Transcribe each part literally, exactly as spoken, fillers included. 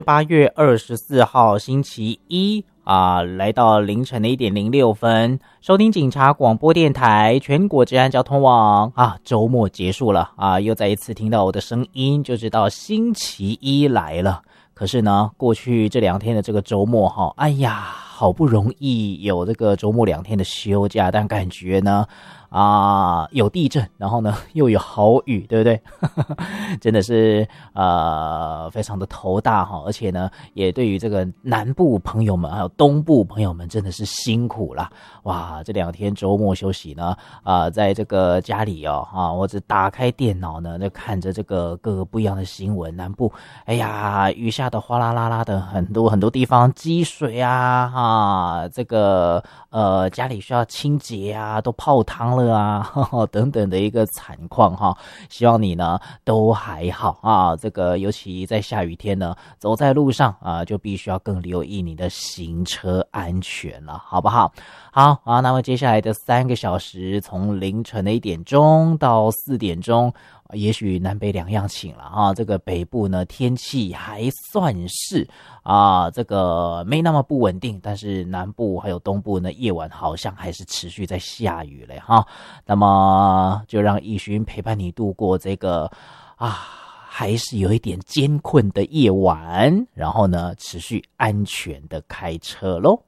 八月二十四号星期一啊，来到凌晨的一点零六分，收听警察广播电台全国治安交通网啊，周末结束了啊，又再一次听到我的声音，就知道星期一来了。可是呢，过去这两天的这个周末哈，哎呀，好不容易有这个周末两天的休假，但感觉呢。啊，有地震，然后呢又有豪雨，对不对？真的是呃非常的头大哈，而且呢也对于这个南部朋友们还有东部朋友们真的是辛苦啦。哇，这两天周末休息呢，啊、呃，在这个家里哦啊，我只打开电脑呢，就看着这个各个不一样的新闻。南部，哎呀，雨下的哗啦啦啦的，很多很多地方积水啊，哈，这个呃家里需要清洁啊，都泡汤了。啊呵呵等等的一个惨况哈，希望你呢都还好啊。这个尤其在下雨天呢，走在路上啊，就必须要更留意你的行车安全了，好不好？好啊，那么接下来的三个小时，从凌晨的一点钟到四点钟。也许南北两样情了啊，这个北部呢天气还算是啊，这个没那么不稳定，但是南部还有东部呢，夜晚好像还是持续在下雨嘞哈。那么就让奕勋陪伴你度过这个啊，还是有一点艰困的夜晚，然后呢，持续安全的开车咯。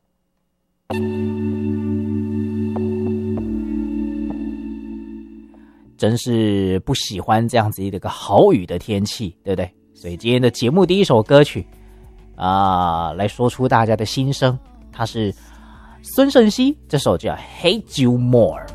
真是不喜欢这样子一个豪雨的天气，对不对？所以今天的节目第一首歌曲啊、呃，来说出大家的心声，它是孙盛熙，这首叫《Hate You More》。